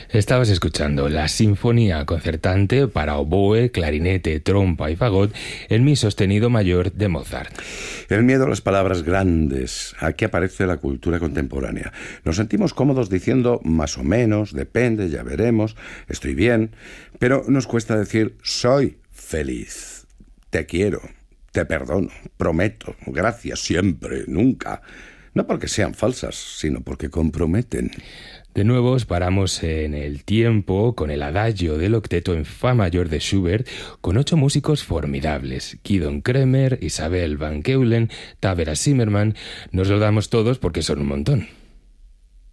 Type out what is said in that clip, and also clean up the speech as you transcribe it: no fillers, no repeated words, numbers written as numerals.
Estabas escuchando la Sinfonía Concertante para oboe, clarinete, trompa y fagot en mi sostenido mayor de Mozart. El miedo a las palabras grandes. Aquí aparece la cultura contemporánea. Nos sentimos cómodos diciendo más o menos, depende, ya veremos, estoy bien, pero nos cuesta decir soy feliz, te quiero, te perdono, prometo, gracias, siempre, nunca. No porque sean falsas, sino porque comprometen. De nuevo os paramos en el tiempo con el adagio del octeto en fa mayor de Schubert, con 8 músicos formidables: Gidon Kremer, Isabel van Keulen, Tabera Zimmermann. Nos lo damos todos porque son un montón.